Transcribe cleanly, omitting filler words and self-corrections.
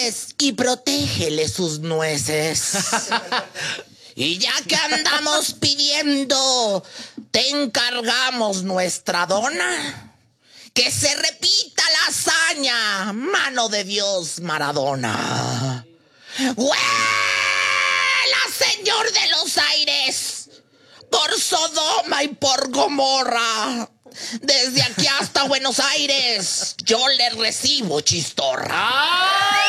Aires y protégele sus nueces. Y ya que andamos pidiendo, te encargamos nuestra dona, que se repita la hazaña, mano de Dios Maradona. ¡Huela, señor de los aires! Por Sodoma y por Gomorra. Desde aquí hasta Buenos Aires, yo le recibo chistorra.